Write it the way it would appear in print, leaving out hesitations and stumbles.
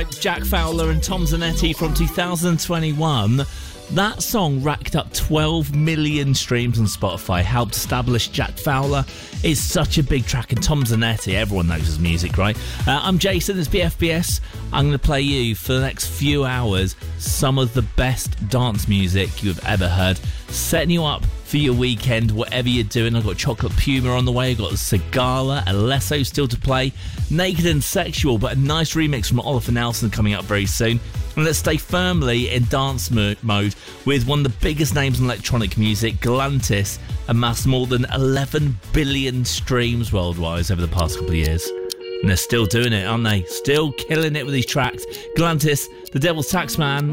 right, Jack Fowler and Tom Zanetti from 2021. That song racked up 12 million streams on Spotify, helped establish Jack Fowler. It's such a big track, and Tom Zanetti, everyone knows his music, right? I'm Jason, it's BFBS. I'm going to play you for the next few hours some of the best dance music you've ever heard, setting you up for your weekend, whatever you're doing. I've got Chocolate Puma on the way, I've got Sigala, Alesso still to play, Naked and Sexual, but a nice remix from Oliver Nelson coming up very soon. And let's stay firmly in dance mode with one of the biggest names in electronic music. Galantis amassed more than 11 billion streams worldwide over the past couple of years. And they're still doing it, aren't they? Still killing it with these tracks. Galantis, The Devil's Taxman.